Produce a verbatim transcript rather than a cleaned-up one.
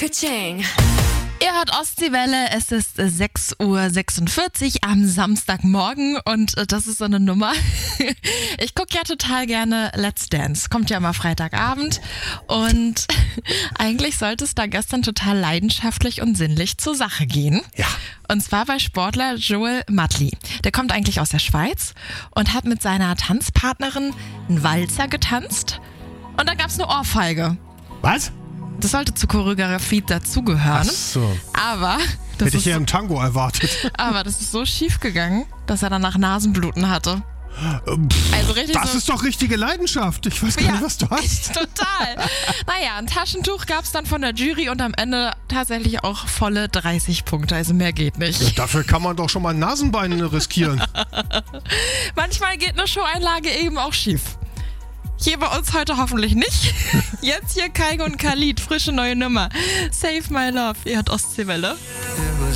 Ka-ching. Ihr hört Ostseewelle, es ist sechs Uhr sechsundvierzig am Samstagmorgen und das ist so eine Nummer. Ich gucke ja total gerne Let's Dance, kommt ja immer Freitagabend und eigentlich sollte es da gestern total leidenschaftlich und sinnlich zur Sache gehen. Ja. Und zwar bei Sportler Joel Madli. Der kommt eigentlich aus der Schweiz und hat mit seiner Tanzpartnerin einen Walzer getanzt und da gab es eine Ohrfeige. Was? Das sollte zur Choreografie dazugehören. Ach so. Aber das, Hätte ich ist ja so, im Tango erwartet. aber das ist so schief gegangen, dass er danach Nasenbluten hatte. Also richtig Das so, ist doch richtige Leidenschaft. Ich weiß gar Ja. nicht, was du hast. Total. Naja, ein Taschentuch gab es dann von der Jury und am Ende tatsächlich auch volle dreißig Punkte. Also mehr geht nicht. Dafür kann man doch schon mal ein Nasenbein riskieren. Manchmal geht eine Showeinlage eben auch schief. Hier bei uns heute hoffentlich nicht. Jetzt hier Kaigo und Khalid, frische neue Nummer. Save My Love, ihr hört Ostseewelle.